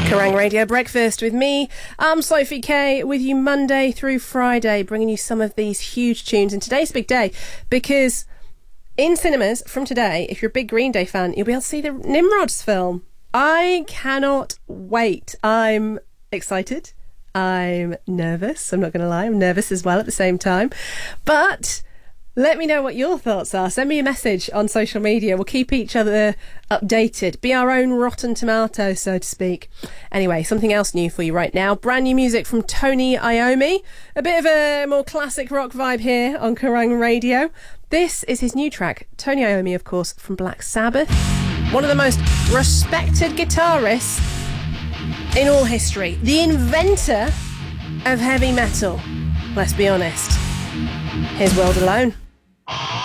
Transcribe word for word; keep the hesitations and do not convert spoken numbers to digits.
Kerrang Radio Breakfast with me. I'm Sophie Kay, with you Monday through Friday, bringing you some of these huge tunes. And today's a big day because in cinemas from today, if you're a big Green Day fan, you'll be able to see the Nimrods film. I cannot wait. I'm excited. I'm nervous. I'm not going to lie. I'm nervous as well at the same time. But let me know what your thoughts are. Send me a message on social media. We'll keep each other updated. Be our own rotten tomato, so to speak. Anyway, something else new for you right now. Brand new music from Tony Iommi. A bit of a more classic rock vibe here on Kerrang Radio. This is his new track. Tony Iommi, of course, from Black Sabbath. One of the most respected guitarists in all history. The inventor of heavy metal. Let's be honest. Here's World Alone.